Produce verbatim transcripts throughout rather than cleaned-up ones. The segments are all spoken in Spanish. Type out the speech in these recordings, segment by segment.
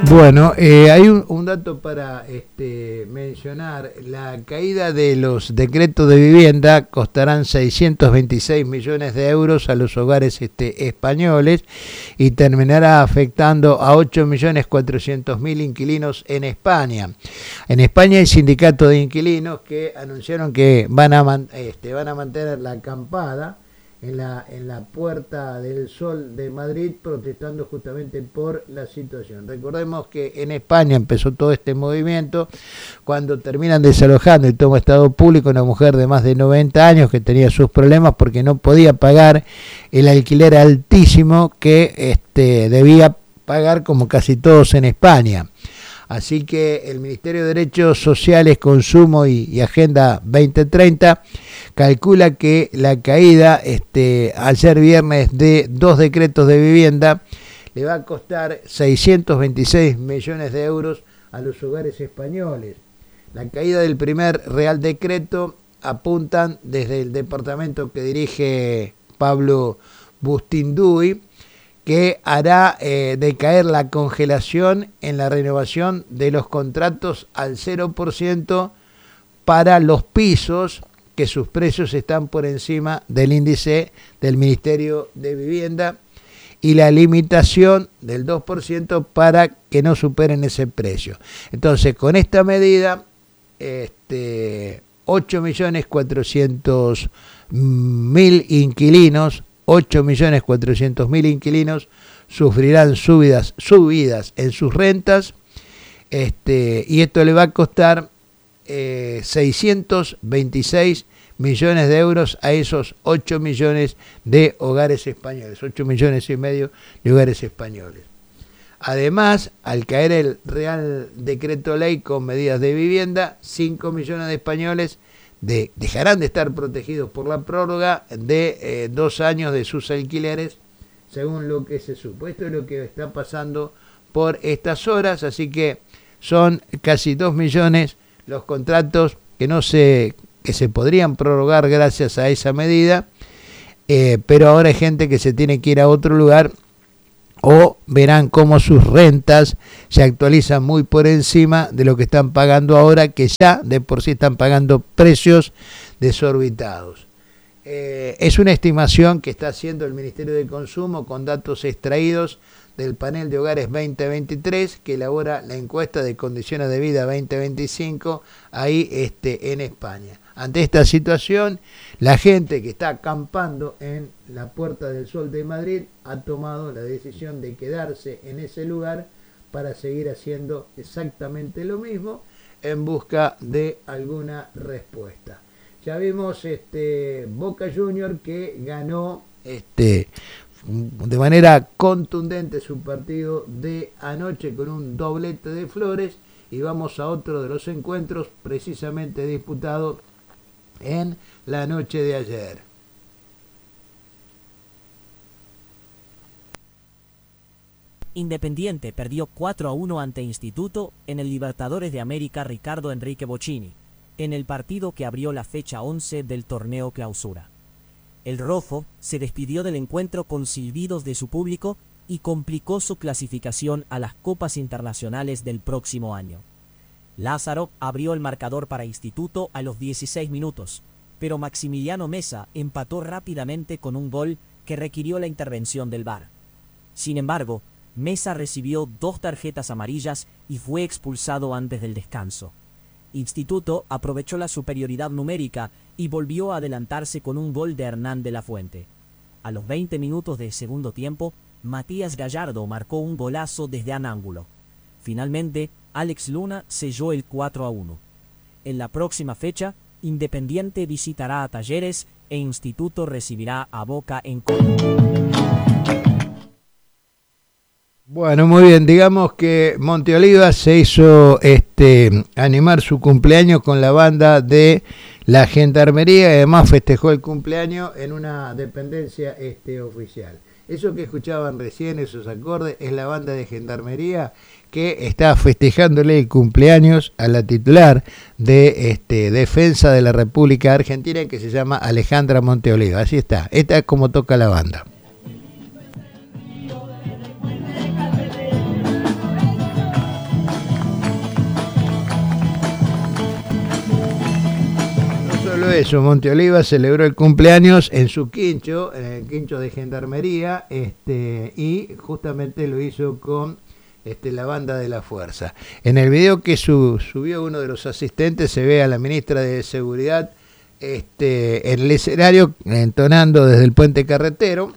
Bueno, eh, hay un, un dato para este, mencionar. La caída de los decretos de vivienda costarán seiscientos veintiséis millones de euros a los hogares este, españoles y terminará afectando a ocho millones cuatrocientos mil inquilinos en España. En España hay sindicatos de inquilinos que anunciaron que van a, man, este, van a mantener la acampada en la, en la Puerta del Sol de Madrid, protestando justamente por la situación. Recordemos que en España empezó todo este movimiento cuando terminan desalojando y toma estado público una mujer de más de noventa años que tenía sus problemas porque no podía pagar el alquiler altísimo que este, debía pagar, como casi todos en España. Así que el Ministerio de Derechos Sociales, Consumo y, y Agenda veinte treinta calcula que la caída este, ayer viernes de dos decretos de vivienda le va a costar seiscientos veintiséis millones de euros a los hogares españoles. La caída del primer Real Decreto apuntan desde el departamento que dirige Pablo Bustinduy, que hará eh, decaer la congelación en la renovación de los contratos al cero por ciento para los pisos que sus precios están por encima del índice del Ministerio de Vivienda y la limitación del dos por ciento para que no superen ese precio. Entonces, con esta medida, este, ocho millones cuatrocientos mil inquilinos ocho millones cuatrocientos mil inquilinos sufrirán subidas, subidas en sus rentas, este, y esto le va a costar eh, seiscientos veintiséis millones de euros a esos ocho millones de hogares españoles, ocho millones y medio de hogares españoles. Además, al caer el Real Decreto Ley con medidas de vivienda, cinco millones de españoles De, dejarán de estar protegidos por la prórroga de eh, dos años de sus alquileres, según lo que se supo. Esto es lo que está pasando por estas horas, así que son casi dos millones los contratos que no se que se podrían prorrogar gracias a esa medida, eh, pero ahora hay gente que se tiene que ir a otro lugar o verán cómo sus rentas se actualizan muy por encima de lo que están pagando ahora, que ya de por sí están pagando precios desorbitados. Eh, es una estimación que está haciendo el Ministerio de Consumo con datos extraídos del Panel de Hogares veinte veintitrés, que elabora la encuesta de condiciones de vida veinte veinticinco ahí este, en España. Ante esta situación, la gente que está acampando en la Puerta del Sol de Madrid ha tomado la decisión de quedarse en ese lugar para seguir haciendo exactamente lo mismo en busca de alguna respuesta. Ya vimos este Boca Juniors que ganó este de manera contundente su partido de anoche con un doblete de Flores, y vamos a otro de los encuentros precisamente disputados en la noche de ayer. Independiente perdió cuatro a uno ante Instituto en el Libertadores de América Ricardo Enrique Bocchini, en el partido que abrió la fecha once del torneo Clausura. El rojo se despidió del encuentro con silbidos de su público y complicó su clasificación a las copas internacionales del próximo año. Lázaro abrió el marcador para Instituto a los dieciséis minutos, pero Maximiliano Mesa empató rápidamente con un gol que requirió la intervención del V A R. Sin embargo, Mesa recibió dos tarjetas amarillas y fue expulsado antes del descanso. Instituto aprovechó la superioridad numérica y volvió a adelantarse con un gol de Hernán de la Fuente. A los veinte minutos de segundo tiempo, Matías Gallardo marcó un golazo desde un ángulo. Finalmente, Alex Luna selló el cuatro a uno. En la próxima fecha, Independiente visitará a Talleres e Instituto recibirá a Boca en Córdoba. Bueno, muy bien, digamos que Monteoliva se hizo este animar su cumpleaños con la banda de la Gendarmería y además festejó el cumpleaños en una dependencia este oficial. Eso que escuchaban recién, esos acordes, es la banda de Gendarmería que está festejándole el cumpleaños a la titular de este, Defensa de la República Argentina, que se llama Alejandra Monteoliva. Así está, esta es como toca la banda. solo eso, Monteoliva celebró el cumpleaños en su quincho, en el quincho de Gendarmería, este, y justamente lo hizo con este, la banda de la fuerza. En el video que su, subió uno de los asistentes se ve a la ministra de Seguridad este, en el escenario entonando desde el puente carretero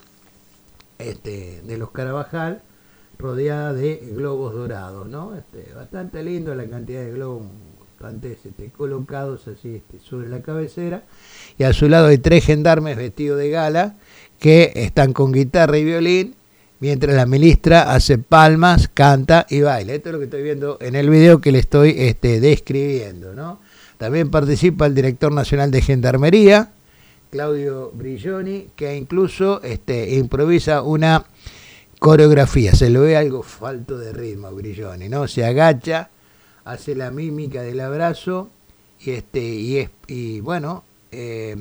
este, de los Carabajal, rodeada de globos dorados, ¿no? Este, bastante lindo la cantidad de globos bastante este, colocados así este, sobre la cabecera, y a su lado hay tres gendarmes vestidos de gala que están con guitarra y violín, mientras la ministra hace palmas, canta y baila. Esto es lo que estoy viendo en el video que le estoy este, describiendo, ¿no? También participa el director nacional de Gendarmería, Claudio Brilloni, que incluso este, improvisa una coreografía. Se lo ve algo falto de ritmo, Brilloni, ¿no? Se agacha, hace la mímica del abrazo y este y, es, y bueno, eh,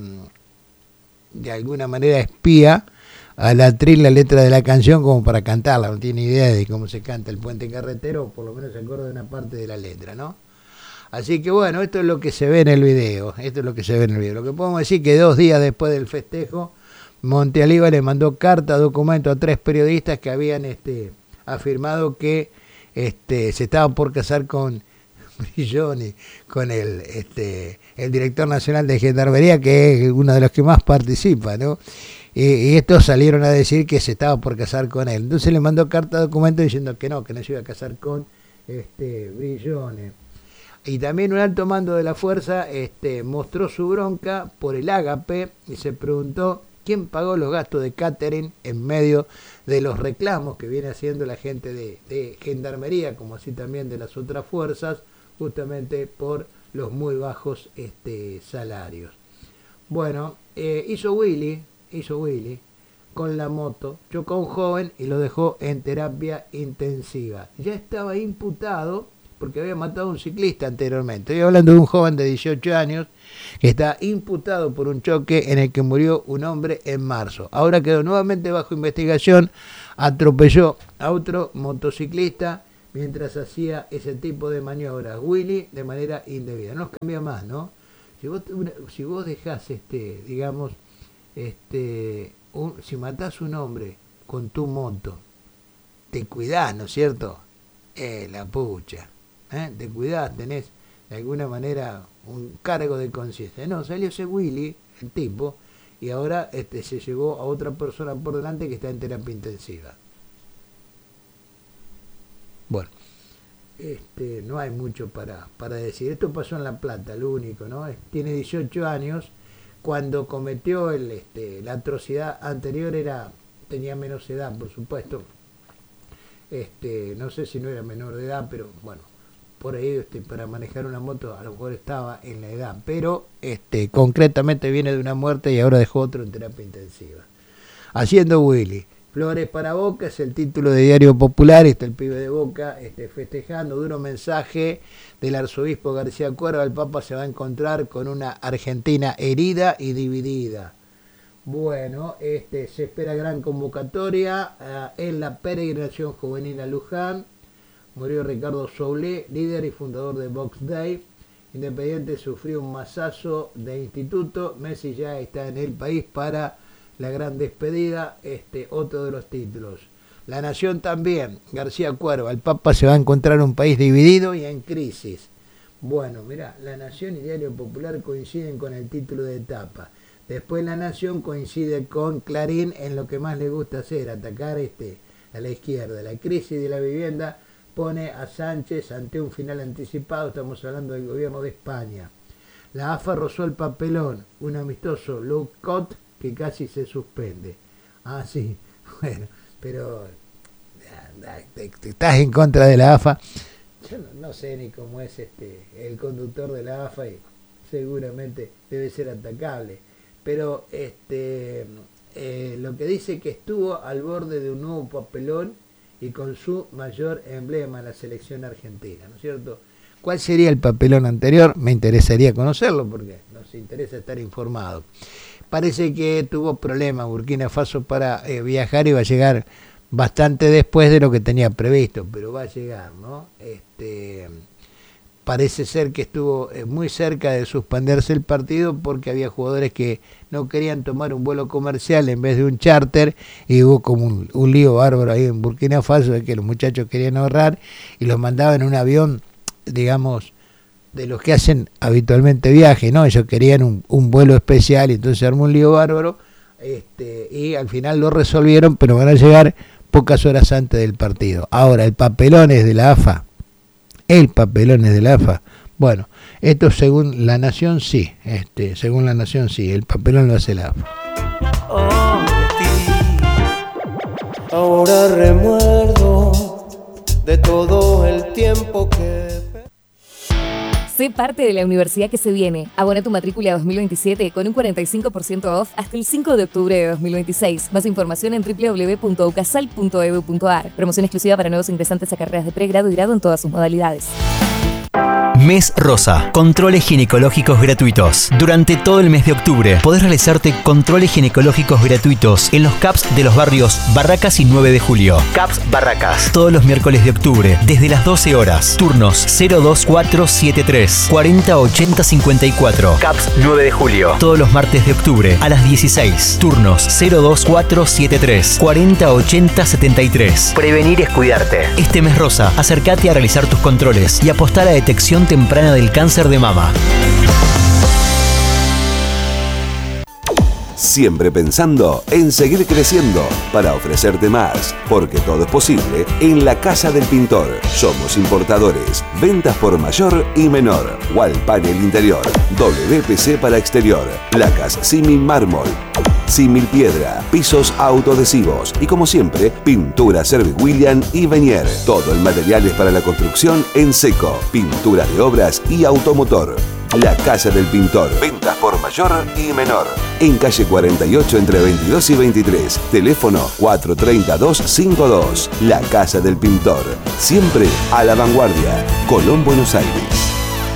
de alguna manera espía al atril la letra de la canción como para cantarla. No tiene idea de cómo se canta el puente carretero, o por lo menos se acuerda de una parte de la letra, ¿no? Así que bueno, esto es lo que se ve en el video, esto es lo que se ve en el video. Lo que podemos decir que dos días después del festejo, Monteoliva le mandó carta, documento a tres periodistas que habían este, afirmado que este, se estaban por casar con Brilloni, con el, este, el director nacional de Gendarmería, que es uno de los que más participa, ¿no? Y, y estos salieron a decir que se estaba por casar con él. Entonces le mandó carta, documento diciendo que no, que no se iba a casar con este, Brilloni. Y también un alto mando de la fuerza este, mostró su bronca por el ágape y se preguntó quién pagó los gastos de catering en medio de los reclamos que viene haciendo la gente de, de Gendarmería, como así también de las otras fuerzas, justamente por los muy bajos este, salarios. Bueno, eh, hizo Willy, hizo Willy con la moto, chocó a un joven y lo dejó en terapia intensiva. Ya estaba imputado porque había matado a un ciclista anteriormente. Estoy hablando de un joven de dieciocho años que está imputado por un choque en el que murió un hombre en marzo. Ahora quedó nuevamente bajo investigación, atropelló a otro motociclista mientras hacía ese tipo de maniobras. Willy de manera indebida. No cambia más, ¿no? Si vos, si vos dejás, este, digamos, este, un, si matás un hombre con tu moto, te cuidás, ¿no es cierto? Eh, la pucha. ¿Eh? Te cuidás, tenés de alguna manera un cargo de conciencia. No, salió ese Willy, el tipo, y ahora este, se llevó a otra persona por delante que está en terapia intensiva. Bueno, este, no hay mucho para, para decir. Esto pasó en La Plata, lo único, ¿no? Tiene dieciocho años. Cuando cometió el, este, la atrocidad anterior era tenía menos edad, por supuesto. Este, no sé si no era menor de edad, pero bueno, por ahí este, para manejar una moto a lo mejor estaba en la edad, pero este, concretamente viene de una muerte y ahora dejó otro en terapia intensiva. Haciendo Willy. Flores para Boca es el título de Diario Popular, está el pibe de Boca este, festejando, duro mensaje del arzobispo García Cuerva, el Papa se va a encontrar con una Argentina herida y dividida. Bueno, este, se espera gran convocatoria uh, en la peregrinación juvenil a Luján. Murió Ricardo Soule, líder y fundador de Box Day. Independiente sufrió un masazo de instituto. Messi ya está en el país para la gran despedida. Este, otro de los títulos. La Nación también. García Cuerva, el Papa se va a encontrar un país dividido y en crisis. Bueno, mirá, La Nación y Diario Popular coinciden con el título de etapa. Después La Nación coincide con Clarín en lo que más le gusta hacer, atacar este, a la izquierda. La crisis de la vivienda pone a Sánchez ante un final anticipado, estamos hablando del gobierno de España. La A F A rozó el papelón, un amistoso low cut que casi se suspende. Ah, sí, bueno, pero te, te, estás en contra de la A F A. Yo no, no sé ni cómo es este el conductor de la A F A y seguramente debe ser atacable. Pero este eh, lo que dice que estuvo al borde de un nuevo papelón y con su mayor emblema, la selección argentina, ¿no es cierto? ¿Cuál sería el papelón anterior? Me interesaría conocerlo porque nos interesa estar informados. Parece que tuvo problemas Burkina Faso para eh, viajar y va a llegar bastante después de lo que tenía previsto, pero va a llegar, ¿no? Este, parece ser que estuvo muy cerca de suspenderse el partido porque había jugadores que no querían tomar un vuelo comercial en vez de un charter, y hubo como un, un lío bárbaro ahí en Burkina Faso de que los muchachos querían ahorrar y los mandaban en un avión, digamos, de los que hacen habitualmente viaje, ¿no? Ellos querían un, un vuelo especial y entonces se armó un lío bárbaro, este, y al final lo resolvieron, pero van a llegar pocas horas antes del partido. Ahora, el papelón es de la A F A. El papelón es de la A F A. Bueno, esto según La Nación sí, este, según La Nación sí, el papelón lo hace la A F A. Oh, de ti. Ahora remuerdo de todo el tiempo que... Sé parte de la universidad que se viene. Abona tu matrícula dos mil veintisiete con un cuarenta y cinco por ciento off hasta el cinco de octubre de dos mil veintiséis. Más información en doble u doble u doble u punto ucasal punto e d u punto a r. Promoción exclusiva para nuevos ingresantes a carreras de pregrado y grado en todas sus modalidades. Mes Rosa. Controles ginecológicos gratuitos. Durante todo el mes de octubre podés realizarte controles ginecológicos gratuitos en los C A Ps de los barrios Barracas y nueve de julio. C A Ps Barracas. Todos los miércoles de octubre, desde las doce horas. Turnos cero dos cuatro siete tres cuarenta ochenta cincuenta y cuatro. C A Ps nueve de julio. Todos los martes de octubre a las dieciséis. Turnos cero dos cuatro siete tres cuarenta ochenta setenta y tres. Prevenir es cuidarte. Este mes rosa, acércate a realizar tus controles y apostar a detección temprana del cáncer de mama. Siempre pensando en seguir creciendo para ofrecerte más, porque todo es posible en la Casa del Pintor. Somos importadores, ventas por mayor y menor, wall panel interior, W P C para exterior, placas símil mármol, símil piedra, pisos autoadhesivos y, como siempre, pintura Servic-William y Venier. Todo el material es para la construcción en seco, pinturas de obras y automotor. La Casa del Pintor. Ventas por mayor y menor. En calle cuarenta y ocho entre veintidós y veintitrés. Teléfono cuatro tres dos cinco dos. La Casa del Pintor. Siempre a la vanguardia. Colón, Buenos Aires.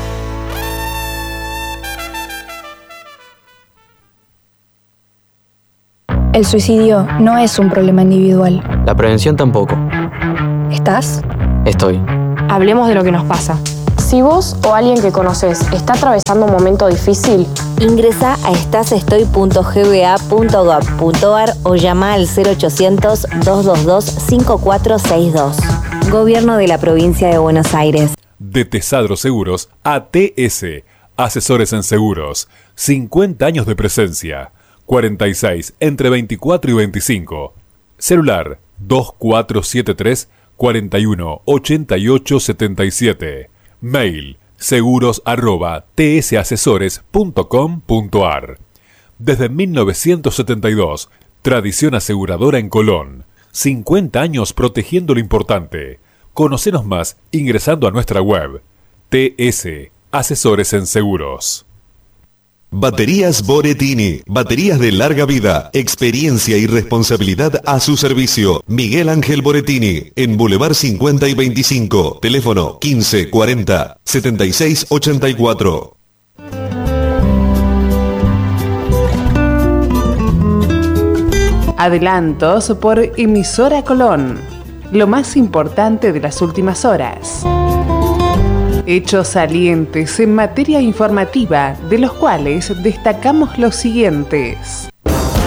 El suicidio no es un problema individual. La prevención tampoco. ¿Estás? Estoy. Hablemos de lo que nos pasa. Si vos o alguien que conoces está atravesando un momento difícil, ingresa a estasestoy punto g b a punto gov punto a r o llama al cero ochocientos dos dos dos cinco cuatro seis dos. Gobierno de la Provincia de Buenos Aires. De Tesadro Seguros a T S. Asesores en seguros. cincuenta años de presencia. cuarenta y seis entre veinticuatro y veinticinco. Celular dos cuatro siete tres cuatro uno ocho ocho siete siete. Mail seguros arroba t s asesores punto com punto a r. Desde mil novecientos setenta y dos, tradición aseguradora en Colón. cincuenta años protegiendo lo importante. Conocenos más ingresando a nuestra web. T S Asesores en Seguros. Baterías Boretini, baterías de larga vida, experiencia y responsabilidad a su servicio. Miguel Ángel Boretini, en Boulevard cincuenta y veinticinco, teléfono quince cuarenta setenta y seis ochenta y cuatro. Adelantos por Emisora Colón, lo más importante de las últimas horas. Hechos salientes en materia informativa, de los cuales destacamos los siguientes.